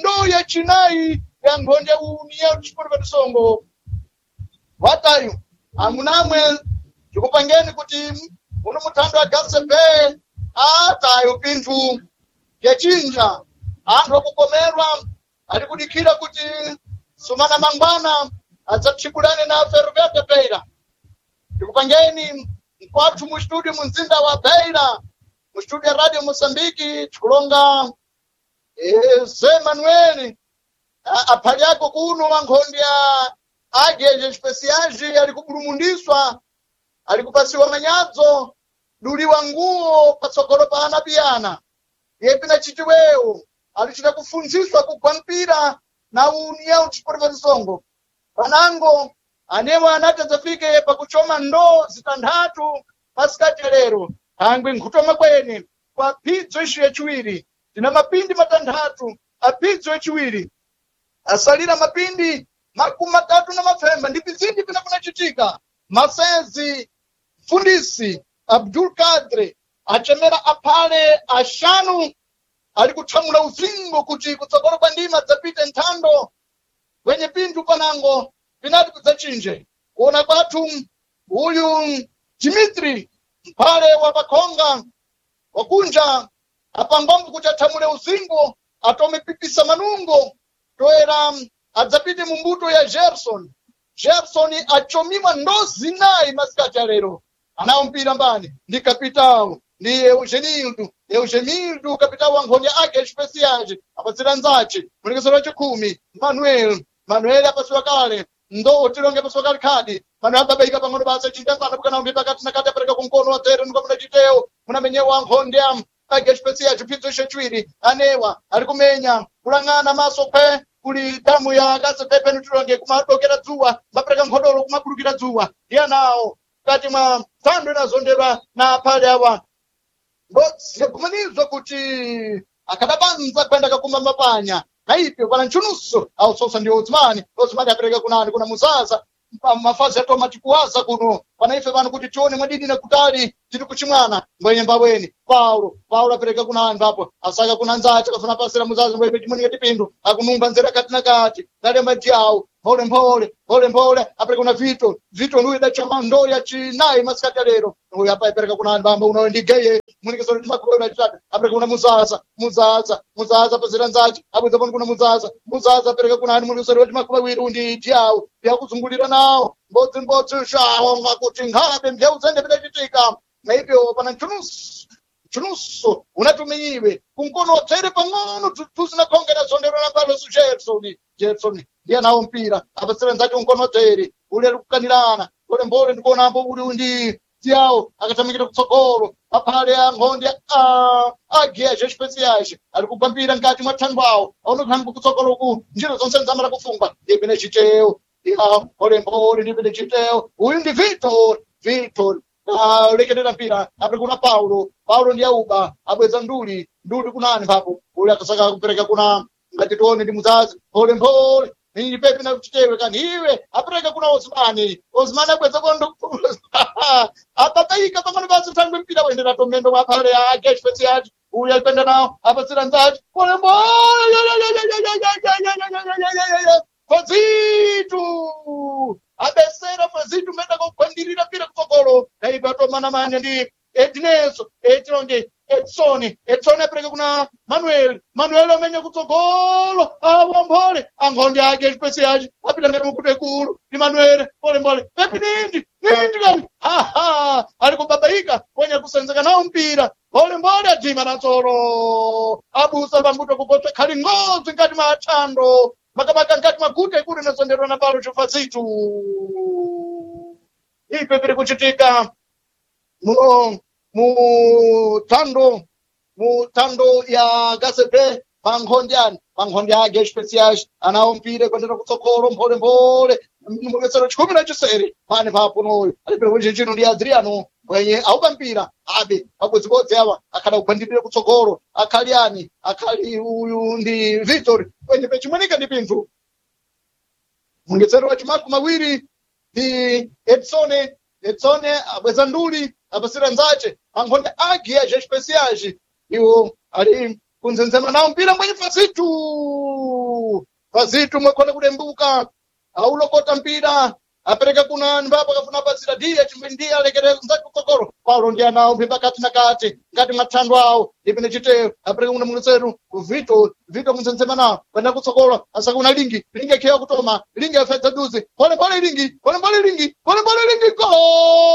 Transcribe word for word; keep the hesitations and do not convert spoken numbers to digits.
ndo ya chinayi ya ngonde uni ya Chiporova Songo watayu amunamwe tikupangeni kuti uno mutando wa Gasepe atayo pintu yachinja anthu akukomerwa ali kudikira kuti sumana mangwana adzatchikulane na Ferroviária de Beira. Tikupangeni mkwathu mu studio mu mzinda wa Beira, mu studio ya Radio Mosambiki tikulonga eh, Zé Manuel aphali yako kuno wankhondi ya ageje especiage ali kubulumundiswa ali kupasiwa manyadzo duliwa nguo patsogolo pa ana piyana yepi na chichiwewo alichita kufunziswa kugwa mpira na União Desportiva de Songo panango anewa anatadzafike pakuchoma ndoo zitandatu pasikati lero hangwe nkutoma kwene kwa phidzo ishu yachiwiri tina mapindi matandatu aphidzo yachiwiri asalira mapindi makumi matatu na mafemba ndi vizindi pina kunachitika masezi fundisi Abdul Kadre achemera aphale ashanu ali kuthamula uzingo kuti kutsogolo kwa ndima dzapite nthando kwenye pindu panango pinati kudzachinje kuona kwathu uyu Dimitri mphale wa pakhonga wakunja apangombo kuti athamule uzingo atome pipisa manungo toera adzapite mumbuto ya Gerson. Gerson achomiwa ndozi nayi masikati alero anawo mpira mbani ndi kapitao ndi Eugenildo Eugenildo kapitao wa nkhoni ake especiage apatsira nzache mulekesero chikumi Manuel Manuel apasiwa kale ndo otilonge apasiwa kale khadi Manuel ababaika pang'ono basa chitangana bukana umbi pakati nakati apereka kumkono wa tere nuko muna chiteo muna menyewa nkhonde am ake especiage phidzo chachwiri anewa ali kumenya kulang'ana maso pe kuli damu ya Gasepe penu tilonge kumadokera dzuwa mapereka nkhodolo kumagulukira dzuwa ndiye nawo kati mwa thando inazonderwa na pale awa kumanizwa kuti akadabanza kwenda kakuma mapanya na ipyo pana nchunuso au sosa ndi Osmani Osmani apereka kunani kuna Muzaza mafazi atoma tikuwaza kuno pana ife pano kuti tione mwadidi na kutali tiri kuchimwana mwenye mbabweni Paulo Paulo apereka kunani papo asaka kuna nzacha kafuna pasira Muzaza mwenye chimwenye tipindu akunumba nzera kati na kati dale majiao Mpole mpole, mpole mpole, apereka kuna Vito, Vito nuye da chama ndo ya chinayi masikati lero. Nuye hapa apereka kuna bamba uno ndi geye, munike sori timakolo na chitata, apereka kuna Muzaza, Muzaza, Muzaza pasira nzachi, abuza pano kuna Muzaza, Muzaza apereka kuna munike sori timakolo wiru ndi tiao, ya kuzungulira nawo, mbodzi mbodzi shawo ngakuti ngabe mbyauza ndepita chitika. Na hivyo pana nchunusu, nchunusu, unatumenyiwe, kunkono tere pang'ono, tuzina kongera sondero na palo su Gerson, Gerson. Ndiye nawo mpira apasira nzati unkonoteri ule kukanirana ule mbole ndikuona ambo uli ndi tiao akatamikira kutsogolo aphale ankhonde a agia especiage ali kupambira ngati mwa thandwawo aunokhambo kutsogolo ku njira zonse nzamara kufunga ndipene chiteo ya ule mbole ndipene chiteo uyu ndi Victor Victor ah lekenera mpira apre kuna Paulo Paulo ndiye uba abweza nduli nduli kunani papo ule akasaka kupereka kuna ngati tuone ndi Muzazi ule mbole Nini pepe na kuchitewe kani iwe apereka kuna Osmani Osmani akweza kondo apataika pangano basi tangwe mpira wendera tomendo mapale ya Gesh Fesiat uyu alipenda nao apasira nzachi pole mbo Fazitu abesera Fazitu menda kukwandirira pira kutsogolo na ibe atomana mane ndi Edneso etilonge Edsoni Edsoni apereka kuna Manuel Manuel amenye kutsogolo awa mpole ankhonde ake especiage apita ngati mukute kulu ndi Manuel pole mbole pepi nindi nindi kani haha ali kubabaika kwenye kusenzeka nawo mpira pole mbole ajima natsolo abusa pambuto kupota khali ngozi ngati mathando makamaka ngati magute kuli nasonderwa na palo chofazitu ipe piri kuchitika muno mu tando mu tando ya Gasepe pankhondyani pankhonde ake especiage anawo mpira kwendera kutsogolo mpole mpole mukesero chikumi na chiseri pane papo noyo alipera kuti chino ndi Adriano mwenye aupa mpira abe pabodzibodzi awa akada kugwandirira kutsogolo akhaliani akhali uyu ndi Victor kwenye pechimwenika ndi pinthu mungesero wa chimakumi mawiri ndi Edsone Edsone abweza nduli apasira nzache pankhonde ake ya especiage iwo ali kunzenzema nawo mpira mwenye Fazitu Fazitu mwekwenda kulembuka aulokota mpira apereka kuna mbapo kafuna pasira dia chimbendia lekereza nzako kokoro Paulo ndia nao mpimba kati na kati ngati mathandwa awo ipine chiteo apereka kuna mulutseru Vito Vito kunzenzema nawo kwenda kutsokola asakuna lingi lingi akhiya kutoma lingi afedza duze pole pole lingi pole pole lingi pole pole lingi go